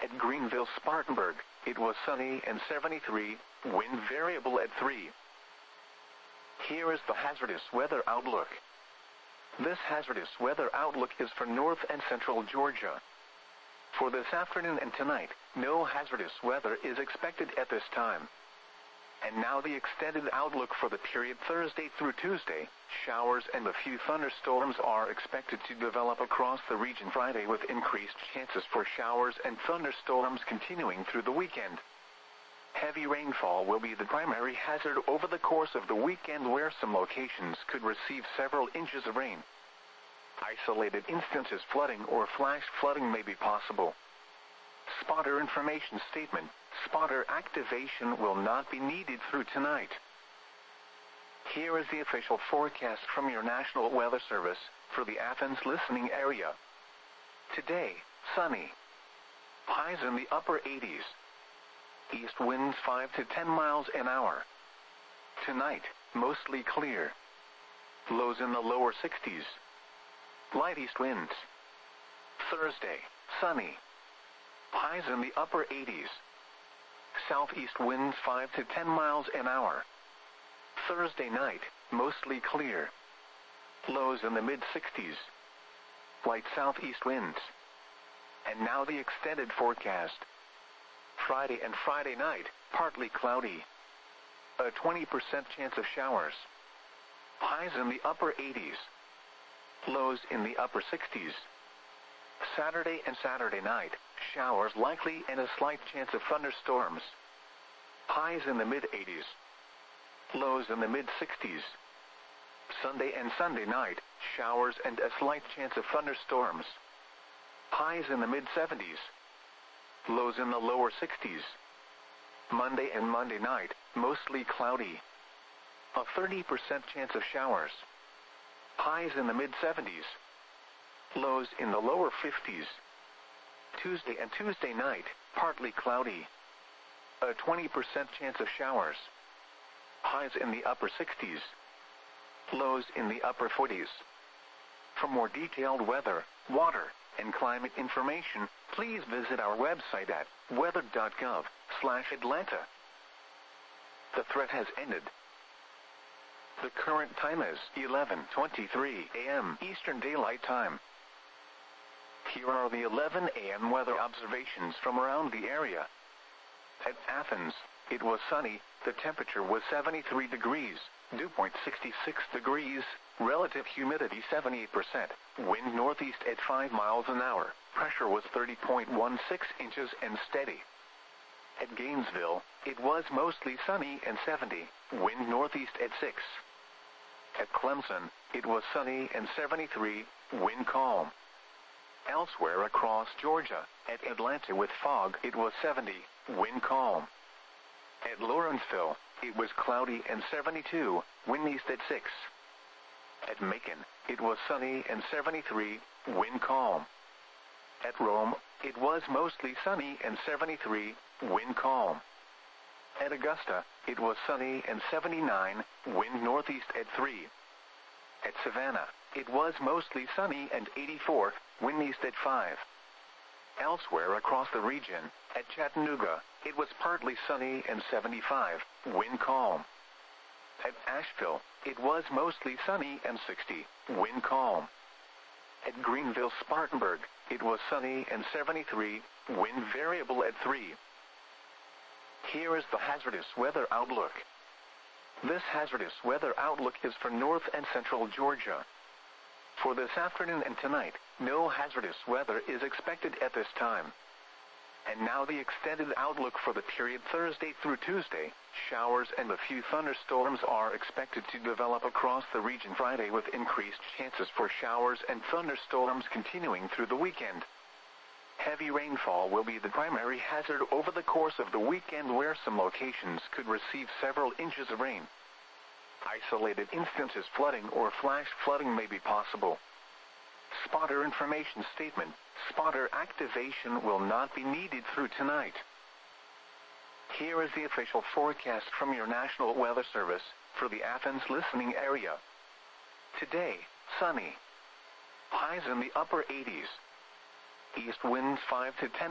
At Greenville Spartanburg, it was sunny and 73, wind variable at 3. Here is the hazardous weather outlook. This hazardous weather outlook is for north and central Georgia. For this afternoon and tonight, no hazardous weather is expected at this time. And now the extended outlook for the period Thursday through Tuesday. Showers and a few thunderstorms are expected to develop across the region Friday, with increased chances for showers and thunderstorms continuing through the weekend. Heavy rainfall will be the primary hazard over the course of the weekend, where some locations could receive several inches of rain. Isolated instances flooding or flash flooding may be possible. Spotter information statement. Spotter activation will not be needed through tonight. Here is the official forecast from your National Weather Service for the Athens listening area. Today, sunny. Highs in the upper 80s. East winds 5 to 10 miles an hour. Tonight, mostly clear. Lows in the lower 60s. Light east winds. Thursday, sunny. Highs in the upper 80s. Southeast winds 5 to 10 miles an hour. Thursday night, mostly clear. Lows in the mid-60s. Light southeast winds. And now the extended forecast. Friday and Friday night, partly cloudy. A 20% chance of showers. Highs in the upper 80s. Lows in the upper 60s. Saturday and Saturday night, showers likely and a slight chance of thunderstorms. Highs in the mid-80s. Lows in the mid-60s. Sunday and Sunday night, showers and a slight chance of thunderstorms. Highs in the mid-70s. Lows in the lower 60s. Monday and Monday night, mostly cloudy. A 30% chance of showers. Highs in the mid-70s. Lows in the lower 50s. Tuesday and Tuesday night, partly cloudy. A 20% chance of showers. Highs in the upper 60s. Lows in the upper 40s. For more detailed weather, water, and climate information, please visit our website at weather.gov/Atlanta. The threat has ended. The current time is 11:23 a.m. Eastern Daylight Time. Here are the 11 a.m. weather observations from around the area. At Athens, it was sunny, the temperature was 73 degrees, dew point 66 degrees, relative humidity 78%, wind northeast at 5 miles an hour, pressure was 30.16 inches and steady. At Gainesville, it was mostly sunny and 70, wind northeast at 6. At Clemson, it was sunny and 73, wind calm. Elsewhere across Georgia, at Atlanta with fog, it was 70, wind calm. At Lawrenceville, it was cloudy and 72, wind east at 6. At Macon, it was sunny and 73, wind calm. At Rome, it was mostly sunny and 73, wind calm. At Augusta, it was sunny and 79, wind northeast at 3. At Savannah, it was mostly sunny and 84, wind east at 5. Elsewhere across the region, at Chattanooga, it was partly sunny and 75, wind calm. At Asheville, it was mostly sunny and 60, wind calm. At Greenville Spartanburg, it was sunny and 73, wind variable at 3. Here is the hazardous weather outlook. This hazardous weather outlook is for north and central Georgia. For this afternoon and tonight, no hazardous weather is expected at this time. And now the extended outlook for the period Thursday through Tuesday. Showers and a few thunderstorms are expected to develop across the region Friday, with increased chances for showers and thunderstorms continuing through the weekend. Heavy rainfall will be the primary hazard over the course of the weekend, where some locations could receive several inches of rain. Isolated instances flooding or flash flooding may be possible. Spotter information statement. Spotter activation will not be needed through tonight. Here is the official forecast from your National Weather Service for the Athens listening area. Today, sunny. Highs in the upper 80s. East winds 5 to 10